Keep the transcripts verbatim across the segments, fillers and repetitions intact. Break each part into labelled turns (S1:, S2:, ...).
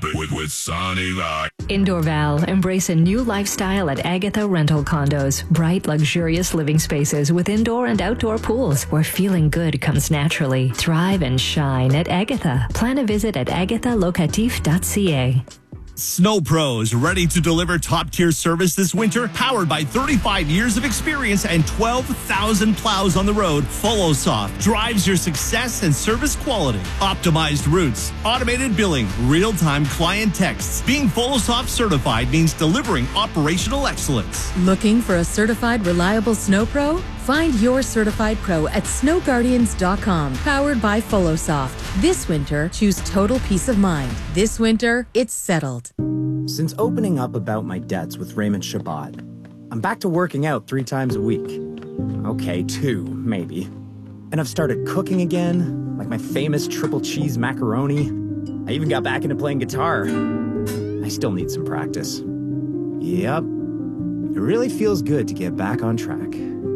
S1: With, with Sonny Rock.
S2: Indoor Val, embrace a new lifestyle at Agatha Rental Condos. Bright, luxurious living spaces with indoor and outdoor pools where feeling good comes naturally. Thrive and shine at Agatha. Plan a visit at agatha locatif dot c a.
S3: Snow Pros, ready to deliver top-tier service this winter? Powered by thirty-five years of experience and twelve thousand plows on the road, FoloSoft drives your success and service quality. Optimized routes, automated billing, real-time client texts. Being FoloSoft certified means delivering operational excellence.
S4: Looking for a certified, reliable Snow Pro? Find your certified pro at snow guardians dot com. Powered by FoloSoft. This winter, choose total peace of mind. This winter, it's settled.
S5: Since opening up about my debts with Raymond Shabbat, I'm back to working out three times a week. Okay, two, maybe. And I've started cooking again, like my famous triple cheese macaroni. I even got back into playing guitar. I still need some practice. Yep. It really feels good to get back on track.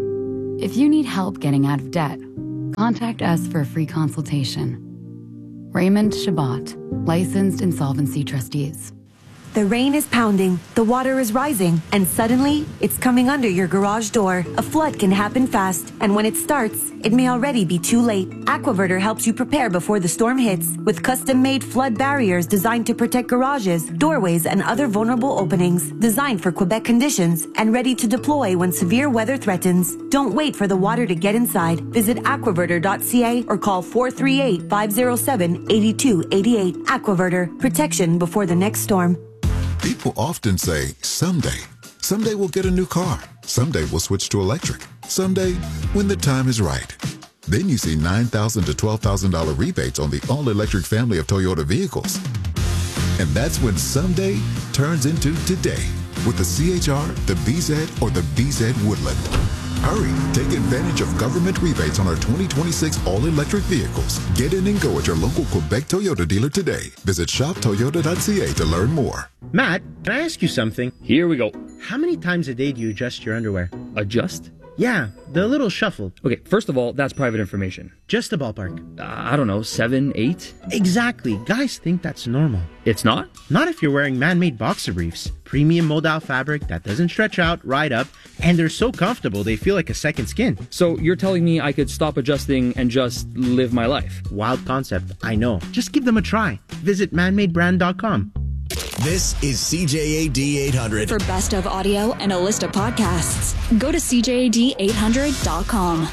S6: If you need help getting out of debt, contact us for a free consultation. Raymond Shabbat, licensed insolvency trustees.
S7: The rain is pounding, the water is rising, and suddenly, it's coming under your garage door. A flood can happen fast, and when it starts, it may already be too late. Aquaverter helps you prepare before the storm hits with custom-made flood barriers designed to protect garages, doorways, and other vulnerable openings. Designed for Quebec conditions and ready to deploy when severe weather threatens. Don't wait for the water to get inside. Visit aquaverter dot c a or call four three eight, five zero seven, eight two eight eight. Aquaverter, protection before the next storm.
S8: People often say, someday. Someday we'll get a new car. Someday we'll switch to electric. Someday, when the time is right. Then you see nine thousand dollars to twelve thousand dollars rebates on the all-electric family of Toyota vehicles. And that's when someday turns into today with the C H R, the B Z, or the B Z Woodland. Hurry, take advantage of government rebates on our twenty twenty-six all-electric vehicles. Get in and go at your local Quebec Toyota dealer today. Visit shop toyota dot c a to learn more.
S9: Matt, can I ask you something?
S10: Here we go.
S9: How many times a day do you adjust your underwear?
S10: Adjust?
S9: Yeah, the little shuffle.
S10: Okay, first of all, that's private information.
S9: Just a ballpark.
S10: Uh, I don't know, seven, eight?
S9: Exactly. Guys think that's normal.
S10: It's not?
S9: Not if you're wearing man-made boxer briefs. Premium modal fabric that doesn't stretch out, right up, and they're so comfortable they feel like a second skin.
S10: So you're telling me I could stop adjusting and just live my life?
S9: Wild concept, I know. Just give them a try. Visit man made brand dot com.
S11: This is C J A D eight hundred.
S12: For best of audio and a list of podcasts, go to c j a d eight hundred dot com.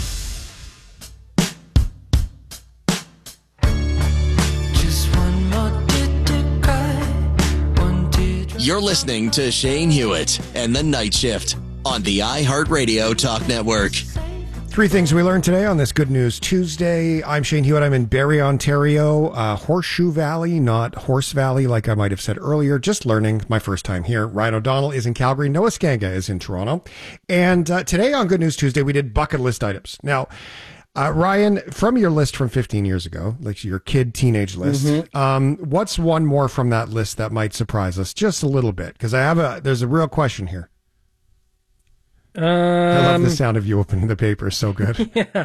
S11: You're listening to Shane Hewitt and the Night Shift on the iHeartRadio Talk Network.
S13: Three things we learned today on this Good News Tuesday. I'm Shane Hewitt. I'm in Barrie, Ontario, uh, Horseshoe Valley, not Horse Valley, like I might have said earlier. Just learning, my first time here. Ryan O'Donnell is in Calgary. Noah Skanga is in Toronto. And uh, today on Good News Tuesday, we did bucket list items. Now, uh, Ryan, from your list from fifteen years ago, like your kid teenage list, mm-hmm. um, what's one more from that list that might surprise us just a little bit? Because I have a, there's a real question here.
S14: Um,
S13: I love the sound of you opening the paper. So good.
S14: Yeah.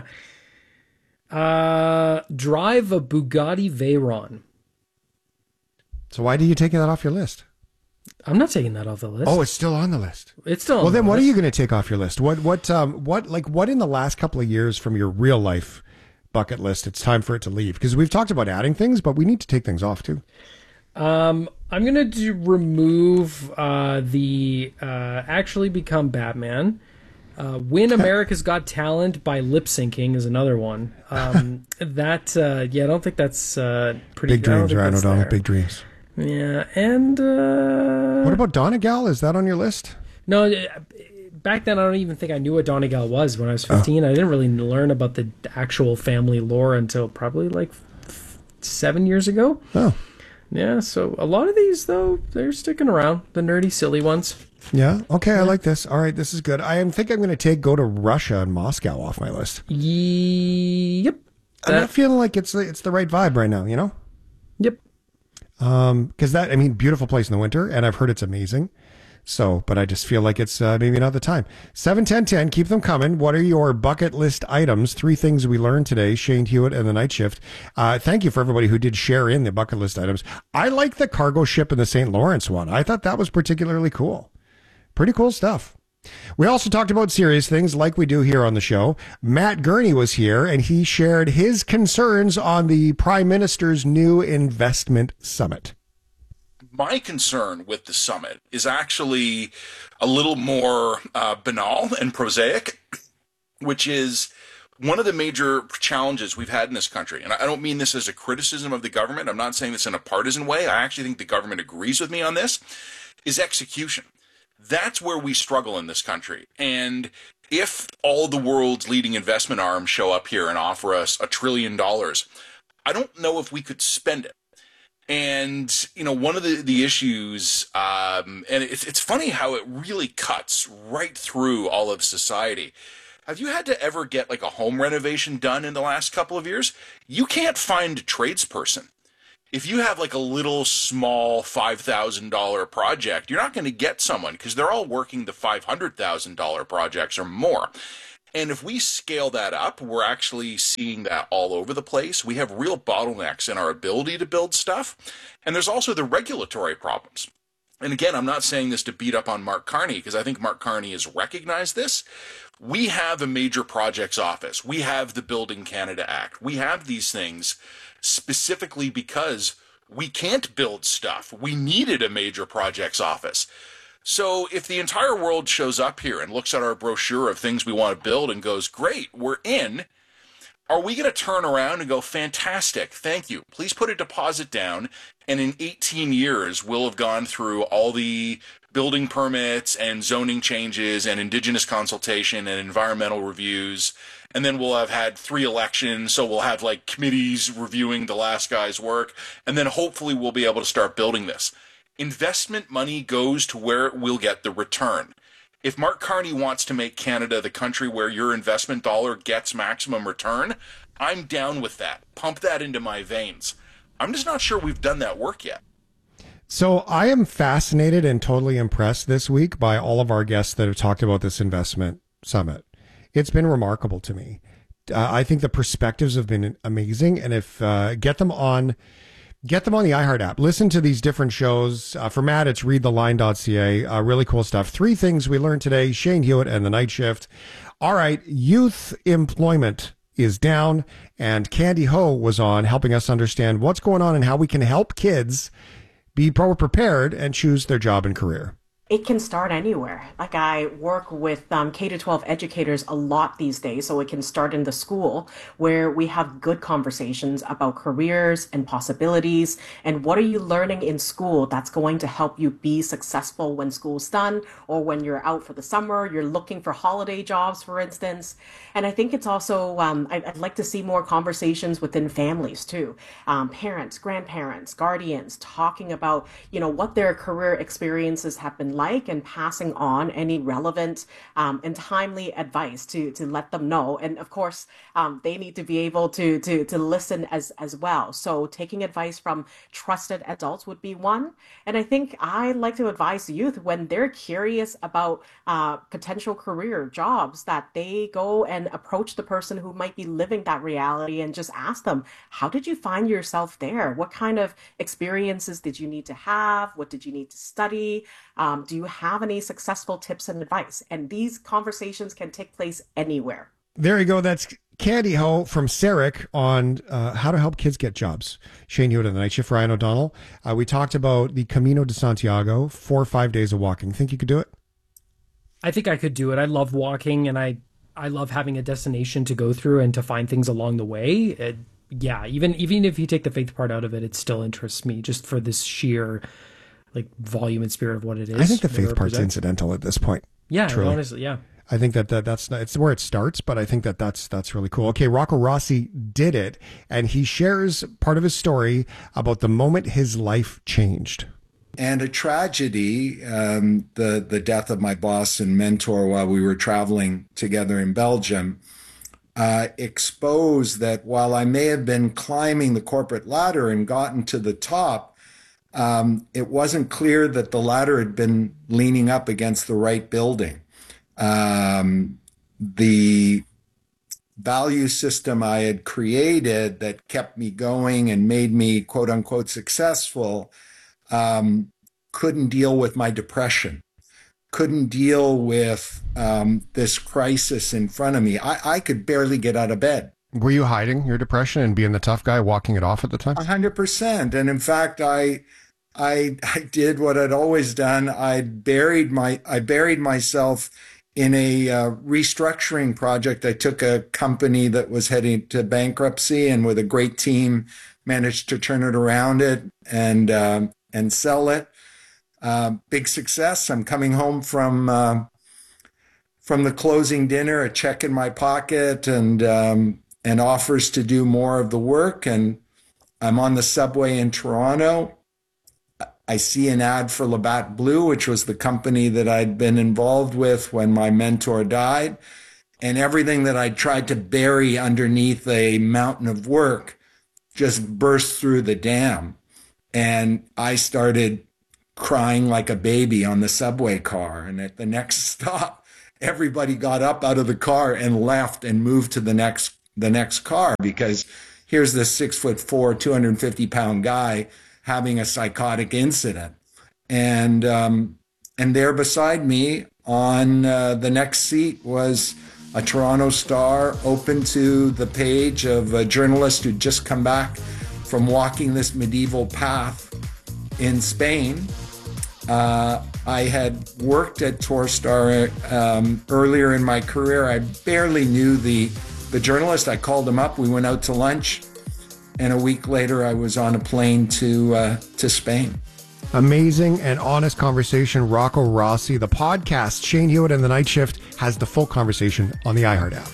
S14: Uh, drive a Bugatti Veyron.
S13: So why do you take that off your list?
S14: I'm not taking that off the list.
S13: Oh, it's still on the list.
S14: It's still on
S13: well,
S14: the
S13: then what
S14: list.
S13: are you going to take off your list? What, what, um, what, like, what in the last couple of years from your real life bucket list, it's time for it to leave? Because we've talked about adding things, but we need to take things off too.
S14: Um, I'm going to do remove uh, the uh, actually become Batman. Uh, win America's Got Talent by lip syncing is another one. Um, that, uh, yeah, I don't think that's uh, pretty
S13: Big dreams, Ryan O'Donnell.
S14: there.
S13: Big dreams.
S14: Yeah, and... Uh,
S13: what about Donegal? Is that on your list?
S14: No, back then I don't even think I knew what Donegal was when I was fifteen. Oh. I didn't really learn about the actual family lore until probably like f- seven years ago.
S13: Oh.
S14: Yeah, so a lot of these, though, they're sticking around. The nerdy, silly ones.
S13: Yeah, okay, yeah. I like this. All right, this is good. I think I'm going to take go to Russia and Moscow off my list.
S14: Yep.
S13: I'm not feeling like it's the, it's the right vibe right now, you know?
S14: Yep.
S13: Um, because that, I mean, beautiful place in the winter, and I've heard it's amazing. So, but I just feel like it's uh, maybe not the time. seven ten ten, keep them coming. What are your bucket list items? Three things we learned today. Shane Hewitt and the Night Shift. Uh, thank you for everybody who did share in the bucket list items. I like the cargo ship in the Saint Lawrence one. I thought that was particularly cool. Pretty cool stuff. We also talked about serious things like we do here on the show. Matt Gurney was here and he shared his concerns on the Prime Minister's new investment summit.
S1: My concern with the summit is actually a little more uh, banal and prosaic, which is one of the major challenges we've had in this country. And I don't mean this as a criticism of the government. I'm not saying this in a partisan way. I actually think the government agrees with me on this, is execution. That's where we struggle in this country. And if all the world's leading investment arms show up here and offer us a trillion dollars, I don't know if we could spend it. And, you know, one of the, the issues, um, and it's, it's funny how it really cuts right through all of society. Have you had to ever get like a home renovation done in the last couple of years? You can't find a tradesperson. If you have like a little small five thousand dollars project, you're not going to get someone because they're all working the five hundred thousand dollars projects or more. And if we scale that up, we're actually seeing that all over the place. We have real bottlenecks in our ability to build stuff. And there's also the regulatory problems. And again, I'm not saying this to beat up on Mark Carney because I think Mark Carney has recognized this. We have a major projects office. We have the Building Canada Act. We have these things specifically because we can't build stuff. We needed a major projects office. So if the entire world shows up here and looks at our brochure of things we want to build and goes, great, we're in, are we going to turn around and go, fantastic, thank you, please put a deposit down, and in eighteen years we'll have gone through all the building permits and zoning changes and indigenous consultation and environmental reviews, and then we'll have had three elections, so we'll have like committees reviewing the last guy's work, and then hopefully we'll be able to start building this. Investment money goes to where it will get the return. If Mark Carney wants to make Canada the country where your investment dollar gets maximum return, I'm down with that. Pump that into my veins. I'm just not sure we've done that work yet.
S13: So I am fascinated and totally impressed this week by all of our guests that have talked about this investment summit. It's been remarkable to me. Uh, I think the perspectives have been amazing. And if uh, get them on... Get them on the iHeart app. Listen to these different shows. Uh, for Matt, it's read the line dot c a. Uh, really cool stuff. Three things we learned today. Shane Hewitt and the Night Shift. All right. Youth employment is down. And Candy Ho was on helping us understand what's going on and how we can help kids be pro prepared and choose their job and career.
S15: It can start anywhere. Like I work with um, K to twelve educators a lot these days, so it can start in the school where we have good conversations about careers and possibilities and what are you learning in school that's going to help you be successful when school's done or when you're out for the summer, you're looking for holiday jobs, for instance. And I think it's also, um, I'd, I'd like to see more conversations within families too. Um, parents, grandparents, guardians, talking about, you know, what their career experiences have been like and passing on any relevant um, and timely advice to to let them know. And of course, um, they need to be able to to to listen as as well. So taking advice from trusted adults would be one. And I think I like to advise youth when they're curious about uh, potential career jobs that they go and approach the person who might be living that reality and just ask them, how did you find yourself there? What kind of experiences did you need to have? What did you need to study? Um, do you have any successful tips and advice? And these conversations can take place anywhere.
S13: There you go. That's Candy Ho from C E R I C on uh, how to help kids get jobs. Shane Hewitt and the Night Shift, Ryan O'Donnell. Uh, we talked about the Camino de Santiago, four or five days of walking. Think you could do it?
S14: I think I could do it. I love walking and I, I love having a destination to go through and to find things along the way. It, yeah, even, even if you take the faith part out of it, it still interests me just for this sheer like volume and spirit of what it is.
S13: I think the faith part's incidental at this point.
S14: Yeah,
S13: truly.
S14: honestly, yeah.
S13: I think that, that that's it's where it starts, but I think that that's that's really cool. Okay, Rocco Rossi did it, and he shares part of his story about the moment his life changed.
S16: And a tragedy, um, the the death of my boss and mentor while we were traveling together in Belgium, uh, exposed that while I may have been climbing the corporate ladder and gotten to the top, um, it wasn't clear that the ladder had been leaning up against the right building. Um, the value system I had created that kept me going and made me quote unquote successful um, couldn't deal with my depression, couldn't deal with um, this crisis in front of me. I, I could barely get out of bed.
S13: Were you hiding your depression and being the tough guy, walking it off at the time?
S16: A hundred percent. And in fact, I, I, I did what I'd always done. I buried my, I buried myself in a uh, restructuring project. I took a company that was heading to bankruptcy, and with a great team, managed to turn it around it and uh, and sell it. Uh, big success. I'm coming home from uh, from the closing dinner, a check in my pocket, and um, and offers to do more of the work. And I'm on the subway in Toronto. I see an ad for Labatt Blue, which was the company that I'd been involved with when my mentor died. And everything that I tried to bury underneath a mountain of work just burst through the dam. And I started crying like a baby on the subway car. And at the next stop, everybody got up out of the car and left and moved to the next the next car, because here's this six foot four, two hundred fifty pound guy having a psychotic incident. And um, and there beside me on uh, the next seat was a Toronto Star, open to the page of a journalist who'd just come back from walking this medieval path in Spain. Uh, I had worked at Torstar um, earlier in my career. I barely knew the, the journalist. I called him up. We went out to lunch. And a week later, I was on a plane to uh, to Spain.
S13: Amazing and honest conversation. Rocco Rossi, the podcast, Shane Hewitt and the Night Shift, has the full conversation on the iHeart app.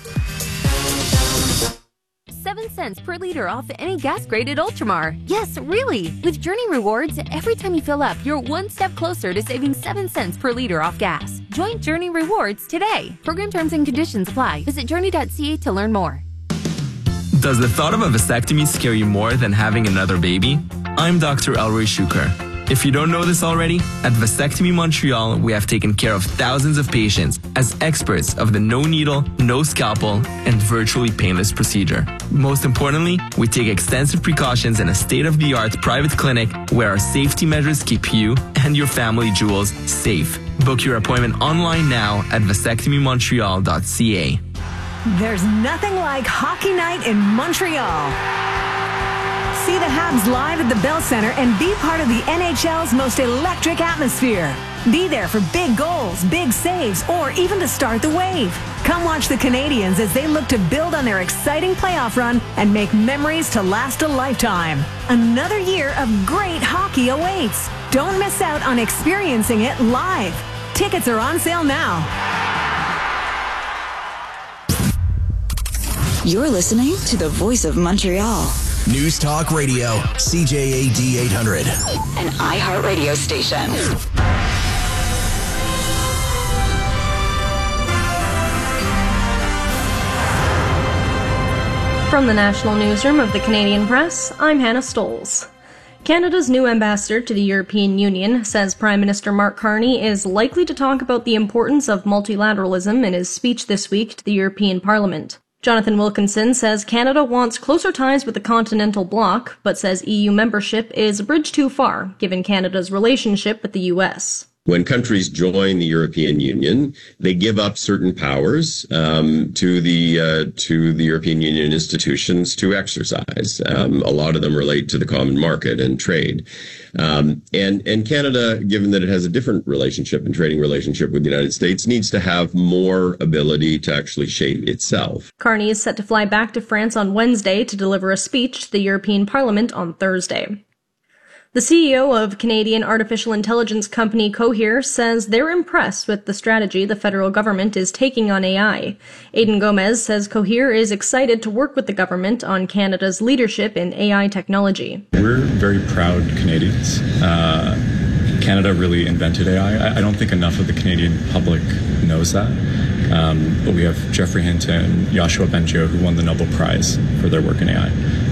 S17: Seven cents per liter off any gas-graded Ultramar. Yes, really. With Journey Rewards, every time you fill up, you're one step closer to saving seven cents per liter off gas. Join Journey Rewards today. Program terms and conditions apply. Visit journey dot c a to learn more.
S18: Does the thought of a vasectomy scare you more than having another baby? I'm Doctor Elroy Shuker. If you don't know this already, at Vasectomy Montreal, we have taken care of thousands of patients as experts of the no needle, no scalpel, and virtually painless procedure. Most importantly, we take extensive precautions in a state-of-the-art private clinic where our safety measures keep you and your family jewels safe. Book your appointment online now at vasectomy montreal dot c a.
S19: There's nothing like hockey night in Montreal. See the Habs live at the Bell Center and be part of the N H L's most electric atmosphere. Be there for big goals, big saves, or even to start the wave. Come watch the Canadiens as they look to build on their exciting playoff run and make memories to last a lifetime. Another year of great hockey awaits. Don't miss out on experiencing it live. Tickets are on sale now.
S12: You're listening to the Voice of Montreal.
S11: News Talk Radio, C J A D eight hundred.
S12: An iHeart radio station.
S20: From the National Newsroom of the Canadian Press, I'm Hannah Stoles. Canada's new ambassador to the European Union says Prime Minister Mark Carney is likely to talk about the importance of multilateralism in his speech this week to the European Parliament. Jonathan Wilkinson says Canada wants closer ties with the continental bloc, but says E U membership is a bridge too far, given Canada's relationship with the U S.
S21: When countries join the European Union, they give up certain powers um, to the uh, to the European Union institutions to exercise. Um, a lot of them relate to the common market and trade. Um, and and Canada, given that it has a different relationship and trading relationship with the United States, needs to have more ability to actually shape itself.
S20: Carney is set to fly back to France on Wednesday to deliver a speech to the European Parliament on Thursday. The C E O of Canadian artificial intelligence company Cohere says they're impressed with the strategy the federal government is taking on A I. Aidan Gomez says Cohere is excited to work with the government on Canada's leadership in A I technology.
S22: We're very proud Canadians. Uh, Canada really invented A I. I don't think enough of the Canadian public knows that. Um, but we have Jeffrey Hinton and Yoshua Bengio, who won the Nobel Prize for their work in A I.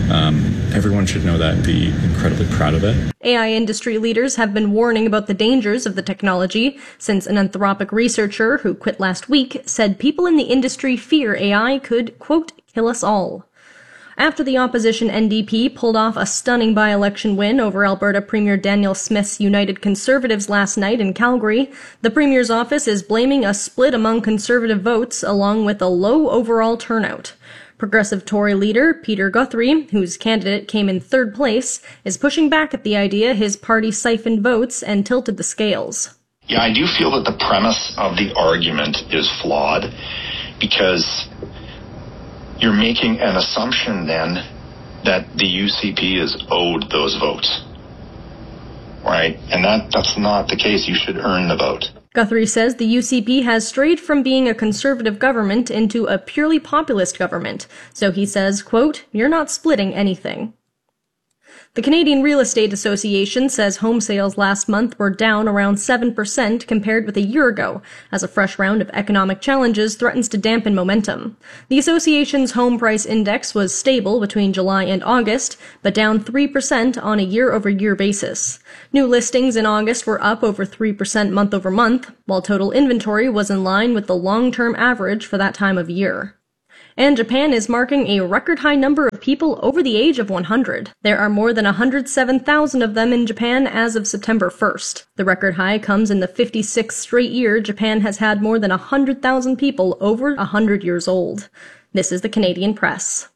S22: Um, everyone should know that and be incredibly proud of it.
S20: A I industry leaders have been warning about the dangers of the technology since an Anthropic researcher who quit last week said people in the industry fear A I could, quote, kill us all. After the opposition N D P pulled off a stunning by-election win over Alberta Premier Daniel Smith's United Conservatives last night in Calgary, the Premier's office is blaming a split among Conservative votes along with a low overall turnout. Progressive Tory leader Peter Guthrie, whose candidate came in third place, is pushing back at the idea his party siphoned votes and tilted the scales.
S2: Yeah, I do feel that the premise of the argument is flawed because you're making an assumption then that the U C P is owed those votes, right? And that, that's not the case. You should earn the vote.
S20: Guthrie says the U C P has strayed from being a conservative government into a purely populist government. So he says, quote, you're not splitting anything. The Canadian Real Estate Association says home sales last month were down around seven percent compared with a year ago, as a fresh round of economic challenges threatens to dampen momentum. The association's home price index was stable between July and August, but down three percent on a year-over-year basis. New listings in August were up over three percent month-over-month, while total inventory was in line with the long-term average for that time of year. And Japan is marking a record-high number of people over the age of one hundred. There are more than one hundred seven thousand of them in Japan as of September first. The record high comes in the fifty-sixth straight year Japan has had more than one hundred thousand people over one hundred years old. This is the Canadian Press.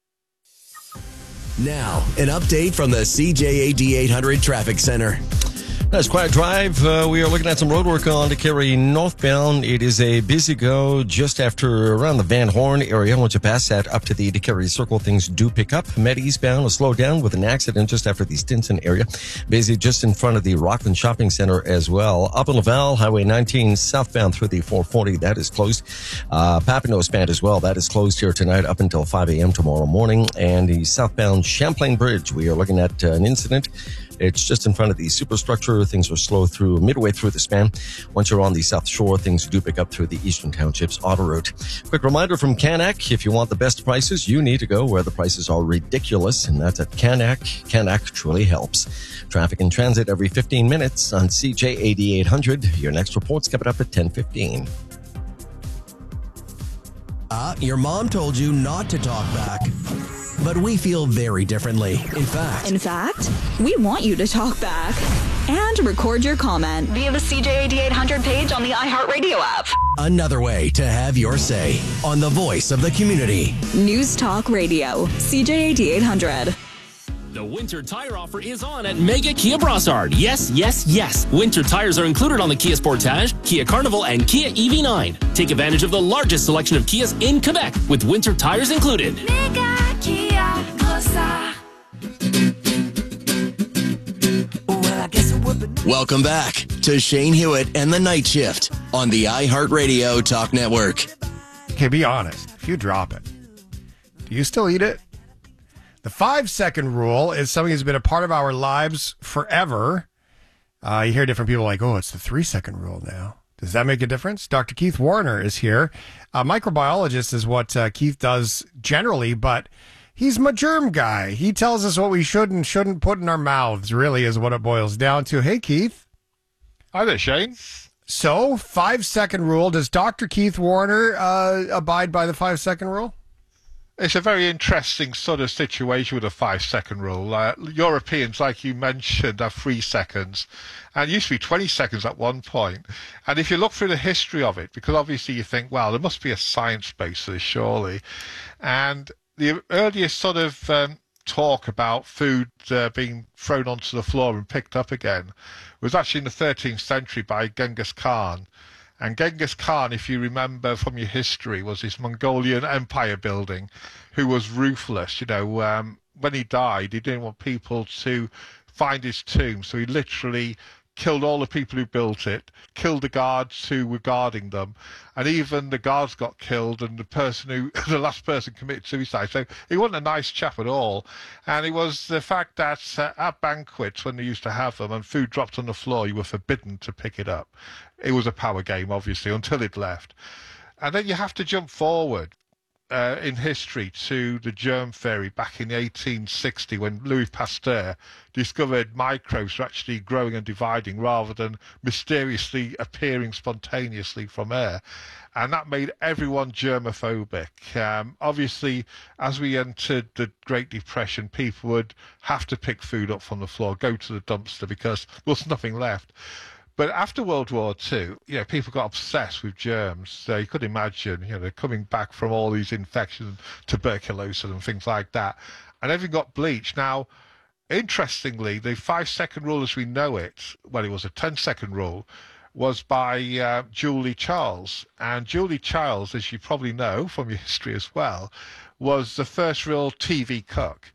S11: Now, an update from the C J A D eight hundred Traffic Center.
S3: That's Quiet Drive. Uh, we are looking at some road work on the Kerry northbound. It is a busy go just after around the Van Horn area. Once you pass that up to the Kerry Circle, things do pick up. Met eastbound will slow down with an accident just after the Stinson area. Busy just in front of the Rockland Shopping Center as well. Up in Laval, Highway nineteen southbound through the four forty. That is closed. Uh, Papineau span as well. That is closed here tonight up until five a.m. tomorrow morning. And the southbound Champlain Bridge, we are looking at uh, an incident. It's just in front of the superstructure. Things are slow through midway through the span. Once you're on the South Shore, things do pick up through the Eastern Townships auto route. Quick reminder from Canac, if you want the best prices, you need to go where the prices are ridiculous, and that's at Canac. Canac truly helps. Traffic and transit every fifteen minutes on C J A D eight hundred. Your next report's coming up at ten fifteen.
S11: Uh, your mom told you not to talk back. But we feel very differently. In fact,
S12: In fact, we want you to talk back and record your comment via the C J A D eight hundred page on the iHeartRadio app.
S11: another way to have your say on the voice of the community.
S12: News Talk Radio, C J A D eight hundred.
S23: The winter tire offer is on at Mega Kia Brossard. Yes, yes, yes. Winter tires are included on the Kia Sportage, Kia Carnival, and Kia E V nine. Take advantage of the largest selection of Kias in Quebec with winter tires included.
S24: Mega Kia Brossard.
S11: Welcome back to Shane Hewitt and the Night Shift on the iHeartRadio Talk Network.
S13: Okay, be honest. If you drop it, do you still eat it? The five-second rule is something that's been a part of our lives forever. Uh, you hear different people like, oh, it's the three-second rule now. Does that make a difference? Doctor Keith Warner is here. A microbiologist is what uh, Keith does generally, but he's my germ guy. He tells us what we should and shouldn't put in our mouths, really, is what it boils down to. Hey, Keith.
S25: Hi there, Shane.
S13: So, five-second rule. Does Doctor Keith Warner uh, abide by the five-second rule?
S25: It's a very interesting sort of situation with a five-second rule. Uh, Europeans, like you mentioned, have three seconds, and it used to be twenty seconds at one point. And if you look through the history of it, because obviously you think, well, there must be a science base to this, surely. And the earliest sort of um, talk about food uh, being thrown onto the floor and picked up again was actually in the thirteenth century by Genghis Khan. And Genghis Khan, if you remember from your history, was this Mongolian empire building who was ruthless. You know, um, when he died, he didn't want people to find his tomb. So he literally killed all the people who built it, killed the guards who were guarding them, and even the guards got killed, and the person who, the last person committed suicide. So he wasn't a nice chap at all. And it was the fact that uh, at banquets, when they used to have them, and food dropped on the floor, you were forbidden to pick it up. It was a power game, obviously, until it left. And then you have to jump forward uh, in history to the germ theory back in eighteen sixty when Louis Pasteur discovered microbes are actually growing and dividing rather than mysteriously appearing spontaneously from air. And that made everyone germophobic. Um, obviously, as we entered the Great Depression, people would have to pick food up from the floor, go to the dumpster because there was nothing left. But after World War Two, you know, people got obsessed with germs. So you could imagine, you know, coming back from all these infections, tuberculosis and things like that. And everything got bleached. Now, interestingly, the five-second rule as we know it, well, it was a ten-second rule, was by uh, Julie Charles. And Julie Charles, as you probably know from your history as well, was the first real T V cook.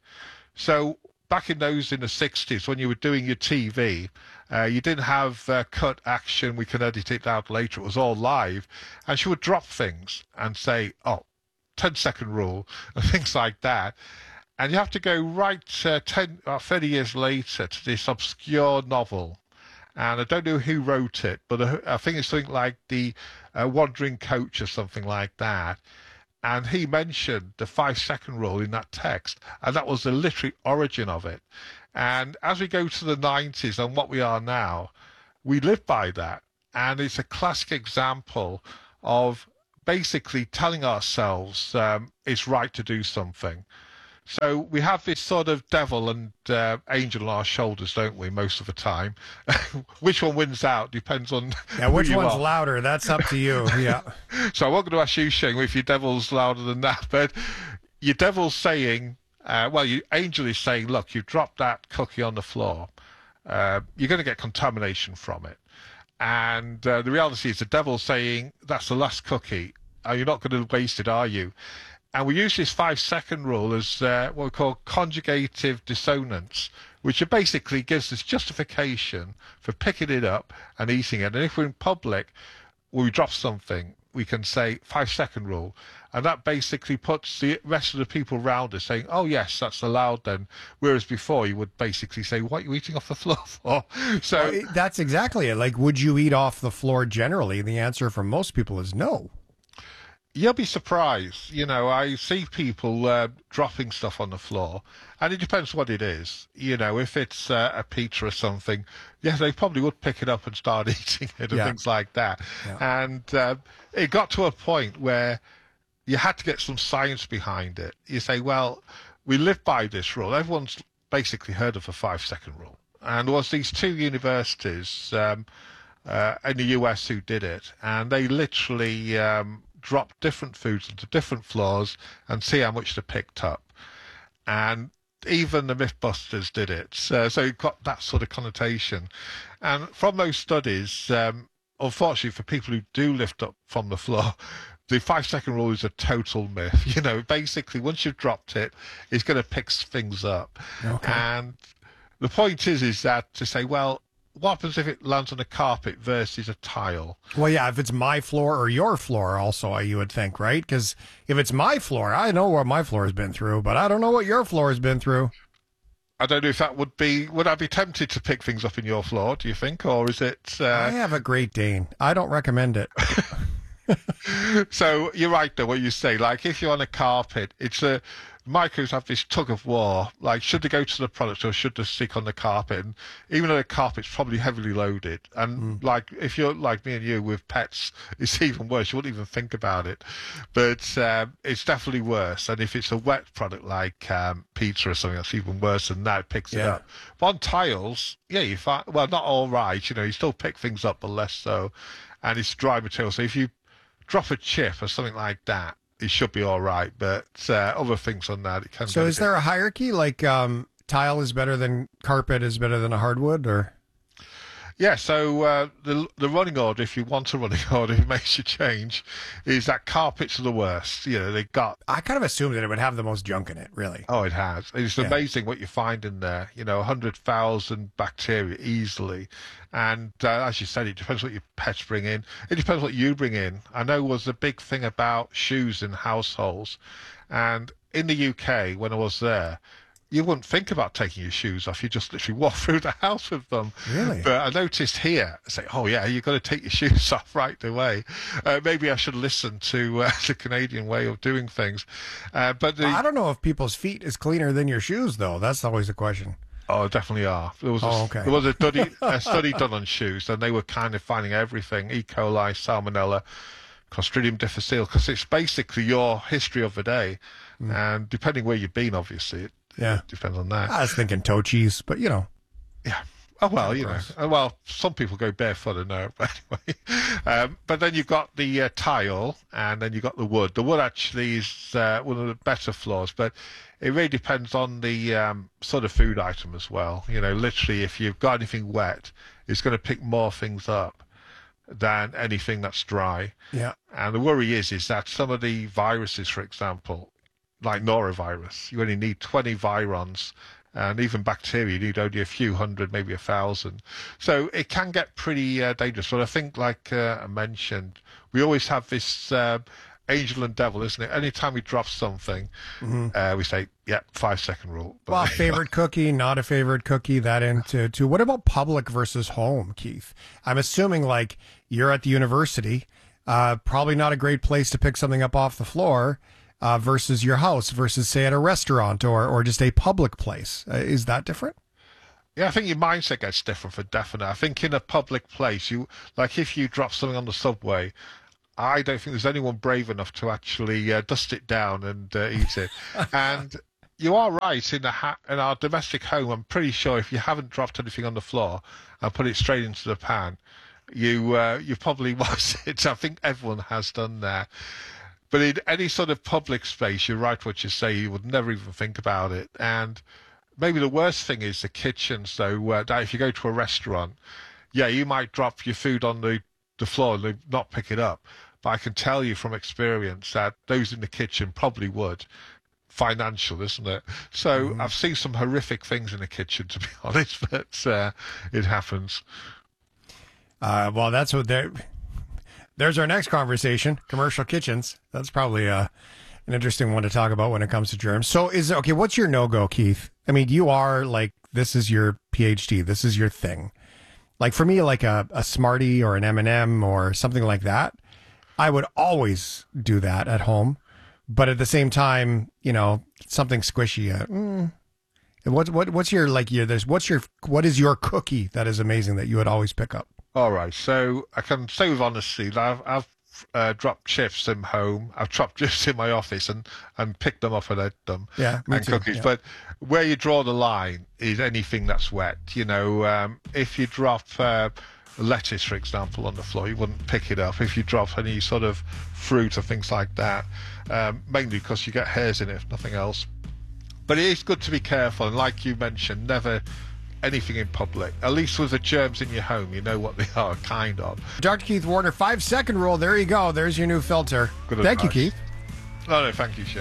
S25: So back in those in the sixties, when you were doing your T V, uh, you didn't have uh, cut action, we can edit it out later, it was all live. And she would drop things and say, oh, ten-second rule, and things like that. And you have to go right uh, ten, uh, thirty years later to this obscure novel. And I don't know who wrote it, but I think it's something like The uh, Wandering Coach or something like that. And he mentioned the five-second rule in that text, and that was the literary origin of it. And as we go to the nineties and what we are now, we live by that. And it's a classic example of basically telling ourselves um, it's right to do something. So we have this sort of devil and uh, angel on our shoulders, don't we, most of the time? Which one wins out depends on
S13: Yeah, which
S25: who you
S13: one's
S25: are.
S13: louder? That's up to you. Yeah.
S25: So I'm not going to ask you, Shane, if your devil's louder than that, but your devil's saying, uh, well, your angel is saying, look, you dropped that cookie on the floor. Uh, you're going to get contamination from it. And uh, the reality is the devil's saying, that's the last cookie. Uh, you're not going to waste it, are you? And we use this five-second rule as uh, what we call conjugative dissonance, which basically gives us justification for picking it up and eating it. And if we're in public, when we drop something, we can say five-second rule. And that basically puts the rest of the people around us saying, oh, yes, that's allowed then. Whereas before, you would basically say, what are you eating off the floor for? So
S13: well, that's exactly it. Like, would you eat off the floor generally? The answer from most people is no.
S25: You'll be surprised. You know, I see people uh, dropping stuff on the floor, and it depends what it is. You know, if it's uh, a pizza or something, yeah, they probably would pick it up and start eating it and
S13: Yeah.
S25: things like that.
S13: Yeah.
S25: And uh, it got to a point where you had to get some science behind it. You say, well, we live by this rule. Everyone's basically heard of the five-second rule. And there was these two universities um, uh, in the U S who did it, and they literally um, drop different foods into different floors and see how much they picked up. And even the Mythbusters did it. So, so it got that sort of connotation. And from those studies, um, unfortunately for people who do lift up from the floor, the five-second rule is a total myth. You know, basically, once you've dropped it, it's going to pick things up.
S13: Okay.
S25: And the point is, is that to say, well, what happens if it lands on a carpet versus a tile?
S13: Well, yeah, if it's my floor or your floor also, you would think, right? Because if it's my floor, I know what my floor has been through, but I don't know what your floor has been through.
S25: I don't know if that would be, would I be tempted to pick things up in your floor, do you think? Or is it... Uh...
S13: I have a Great Dane. I don't recommend it.
S25: So you're right though, what you say. Like if you're on a carpet, it's a... Microbes have this tug of war, like should they go to the product or should they stick on the carpet? And even though the carpet's probably heavily loaded, and mm. like if you're like me and you with pets, it's even worse. You wouldn't even think about it, but um, it's definitely worse. And if it's a wet product like um, pizza or something, that's even worse than that. It picks
S13: yeah.
S25: it up. But on tiles, yeah, you find well, not all right. You know, you still pick things up, but less so. And it's dry material, so if you drop a chip or something like that, it should be all right, but uh, other things on that, it can.
S13: So, is there a hierarchy? Like, um, tile is better than carpet is better than a hardwood, or?
S25: Yeah. So uh, the the running order, if you want a running order, it makes you change. Is that carpets are the worst? You know, they got.
S13: I kind of assumed that it would have the most junk in it. Really.
S25: Oh, it has. It's
S13: Yeah.
S25: amazing what you find in there. You know, a hundred thousand bacteria easily, and uh, as you said, it depends what your pets bring in. It depends what you bring in. I know was a big thing about shoes in households, and in the U K when I was there, you wouldn't think about taking your shoes off. You just literally walk through the house with them.
S13: Really?
S25: But I noticed here, I say, oh yeah, you've got to take your shoes off right away. Uh, maybe I should listen to uh, the Canadian way of doing things. Uh, but the,
S13: I don't know if people's feet is cleaner than your shoes, though. That's always a question.
S25: Oh, definitely are. There was a,
S13: oh, okay.
S25: there was a study, a study done on shoes, and they were kind of finding everything: E. coli, salmonella, Clostridium difficile, because it's basically your history of the day, mm. and depending where you've been, obviously, it,
S13: yeah,
S25: it depends on that.
S13: I was thinking toe cheese, but you know,
S25: yeah. Oh well, you know. Well, some people go barefoot, I know. But anyway, um, but then you've got the uh, tile, and then you've got the wood. The wood actually is uh, one of the better floors, but it really depends on the um, sort of food item as well. You know, literally, if you've got anything wet, it's going to pick more things up than anything that's dry.
S13: Yeah.
S25: And the worry is, is that some of the viruses, for example, like norovirus, you only need twenty virons. And even bacteria, you need only a few hundred, maybe a thousand. So it can get pretty uh, dangerous. But I think, like uh, I mentioned, we always have this uh, angel and devil, isn't it? Anytime we drop something, mm-hmm. uh, we say, yeah, five second rule. But
S13: well, favorite cookie, not a favorite cookie, that into to what about public versus home, Keith? I'm assuming like you're at the university, uh, probably not a great place to pick something up off the floor. Uh, versus your house, versus say at a restaurant or or just a public place. Uh, is that different?
S25: Yeah, I think your mindset gets different for definite. I think in a public place, you like if you drop something on the subway, I don't think there's anyone brave enough to actually uh, dust it down and uh, eat it. And you are right, in, a ha- in our domestic home, I'm pretty sure if you haven't dropped anything on the floor and put it straight into the pan, you uh, you probably was it. I think everyone has done that. But in any sort of public space, you're right what you say, you would never even think about it. And maybe the worst thing is the kitchen. So uh, if you go to a restaurant, yeah, you might drop your food on the, the floor and not pick it up. But I can tell you from experience that those in the kitchen probably would. Financial, isn't it? So mm-hmm. I've seen some horrific things in the kitchen, to be honest, but uh, it happens.
S13: Uh, well, that's what they're... There's our next conversation, commercial kitchens. That's probably uh, an interesting one to talk about when it comes to germs. So is okay, what's your no-go, Keith? I mean, you are like, this is your PhD. This is your thing. Like for me, like a, a Smartie or an M and M or something like that, I would always do that at home. But at the same time, you know, something squishy. Uh, mm. What, what, what's your, like, your, there's, what's your, what is your cookie that is amazing that you would always pick up?
S25: All right, so I can say with honesty that I've, I've uh, dropped chips in home. I've dropped chips in my office and, and picked them up and ate them.
S13: Yeah, me
S25: and
S13: too,
S25: cookies.
S13: yeah.
S25: But where you draw the line is anything that's wet. You know, um, if you drop uh, lettuce, for example, on the floor, you wouldn't pick it up. If you drop any sort of fruit or things like that, um, mainly because you get hairs in it, if nothing else. But it is good to be careful, and like you mentioned, never anything in public. At least with the germs in your home, you know what they are, kind of.
S13: Doctor Keith Warner, five second rule. There you go. There's your new filter.
S25: Good
S13: Thank
S25: advice.
S13: you, Keith.
S25: No, no, thank you, Shane.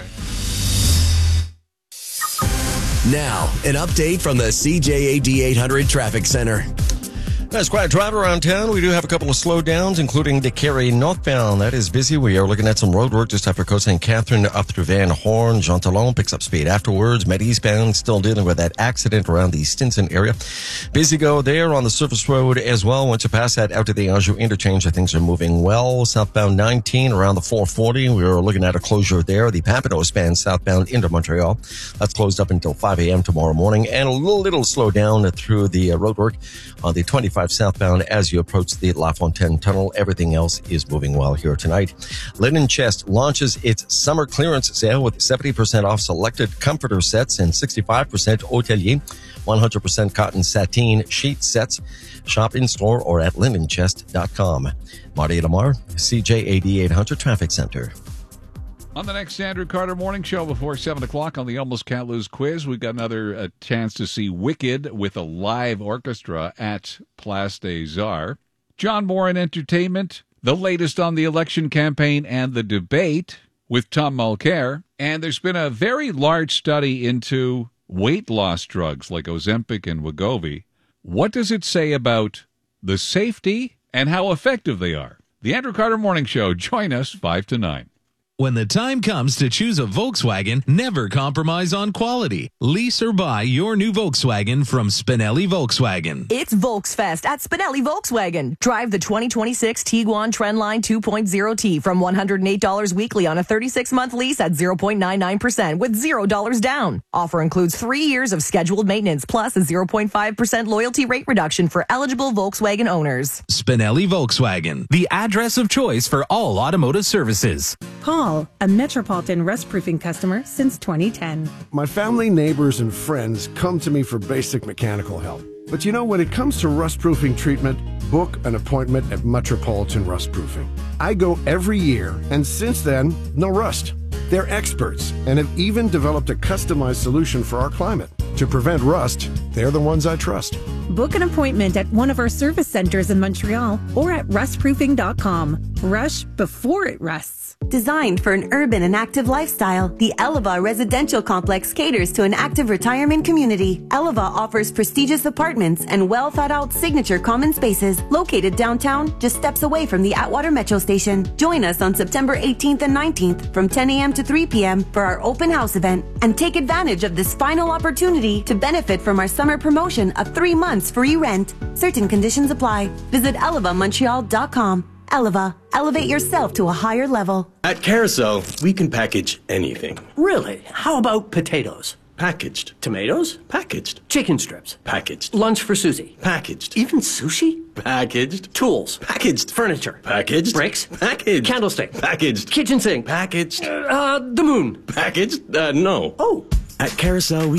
S11: Now, an update from the C J A D eight hundred Traffic Center.
S3: Nice quiet drive around town. We do have a couple of slowdowns, including the Carey northbound. That is busy. We are looking at some road work just after Côte Saint Catherine up through Van Horn. Jean Talon picks up speed afterwards. Med eastbound still dealing with that accident around the Stinson area. Busy go there on the surface road as well. Once you pass that out to the Anjou interchange, things are moving well. Southbound nineteen around the four forty. We are looking at a closure there. The Papineau span southbound into Montreal. That's closed up until five a.m. tomorrow morning. And a little, little slowdown through the uh, road work on the twenty-five southbound as you approach the La Fontaine Tunnel. Everything else is moving well here tonight. Linen Chest launches its summer clearance sale with seventy percent off selected comforter sets and sixty-five percent hotelier, one hundred percent cotton sateen sheet sets. Shop in store or at linen chest dot com. Marty Lamar, C J A D eight hundred Traffic Center.
S4: On the next Andrew Carter Morning Show before seven o'clock on the Almost Can't Lose quiz, we've got another uh, chance to see Wicked with a live orchestra at Place des Arts. John Moore in entertainment, the latest on the election campaign and the debate with Tom Mulcair. And there's been a very large study into weight loss drugs like Ozempic and Wegovy. What does it say about the safety and how effective they are? The Andrew Carter Morning Show. Join us five to nine.
S5: When the time comes to choose a Volkswagen, never compromise on quality. Lease or buy your new Volkswagen from Spinelli Volkswagen.
S6: It's Volksfest at Spinelli Volkswagen. Drive the twenty twenty-six Tiguan Trendline two point oh T from one hundred eight dollars weekly on a thirty-six month lease at zero point nine nine percent with zero dollars down. Offer includes three years of scheduled maintenance plus a zero point five percent loyalty rate reduction for eligible Volkswagen owners.
S5: Spinelli Volkswagen, the address of choice for all automotive services.
S7: Paul, a Metropolitan rust-proofing customer since twenty ten.
S8: My family, neighbors, and friends come to me for basic mechanical help. But you know, when it comes to rust-proofing treatment, book an appointment at Metropolitan Rust-Proofing. I go every year, and since then, no rust. They're experts and have even developed a customized solution for our climate. To prevent rust, they're the ones I trust.
S7: Book an appointment at one of our service centers in Montreal or at rust proofing dot com. Rush before it rusts.
S10: Designed for an urban and active lifestyle, the Eleva Residential Complex caters to an active retirement community. Eleva offers prestigious apartments and well-thought-out signature common spaces located downtown, just steps away from the Atwater Metro Station. Join us on September eighteenth and nineteenth from ten a.m. to three p.m. for our open house event, and take advantage of this final opportunity to benefit from our summer promotion of three months free rent. Certain conditions apply. Visit eleva montreal dot com. Eleva. Elevate yourself to a higher level.
S26: At Carousel, we can package anything.
S27: Really? How about potatoes?
S26: Packaged.
S27: Tomatoes?
S26: Packaged.
S27: Chicken strips?
S26: Packaged.
S27: Lunch for Susie?
S26: Packaged.
S27: Even sushi?
S26: Packaged.
S27: Tools?
S26: Packaged.
S27: Furniture?
S26: Packaged.
S27: Bricks?
S26: Packaged.
S27: Candlestick?
S26: Packaged.
S27: Kitchen sink?
S26: Packaged.
S27: Uh, the moon?
S26: Packaged? Uh, no.
S27: Oh.
S26: At Carousel, we